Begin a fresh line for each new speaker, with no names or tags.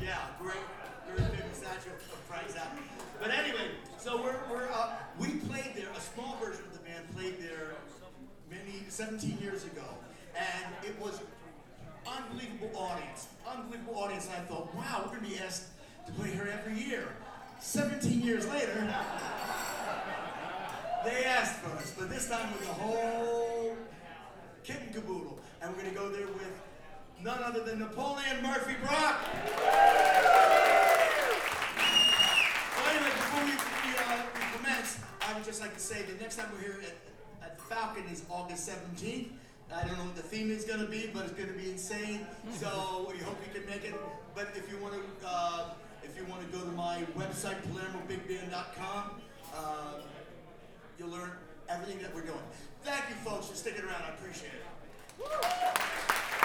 Yeah, great, very famous statue of Frank Zappa. But anyway, so we played there. A small version of the band played there 17 years ago, and it was unbelievable audience. Unbelievable audience. And I thought, wow, we're gonna be asked to play here every year. 17 years later, they asked for us, but this time with the whole kit and caboodle, and we're gonna go there with none other than Napoleon Murphy Brock. Well, anyway, before we commence, I would just like to say the next time we're here at Falcon is August 17th. I don't know what the theme is going to be, but it's going to be insane. So we hope you can make it. But if you want to go to my website, PalermoBigBand.com, you'll learn everything that we're doing. Thank you, folks, for sticking around. I appreciate it.